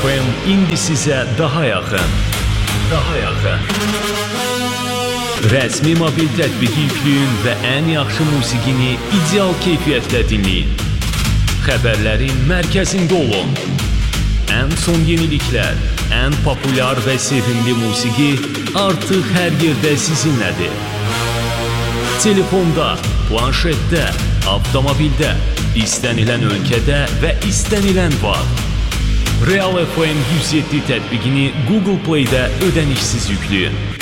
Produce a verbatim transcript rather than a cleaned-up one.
F M indi sizə daha yaxın. Daha yaxın. Rəsmi mobil tətbiqi yükləyin və ən yaxşı musiqini ideal keyfiyyətlə dinləyin. Xəbərlərin mərkəzində olun. Ən son yeniliklər, ən populyar və sevimli musiqi artıq hər yerdə sizinlədir. Telefonda, planşetdə, avtomobildə, istənilən ölkədə və istənilən vaxt. Real F M yüz yeddi tətbiqini Google Play-də ödənişsiz yükləyin.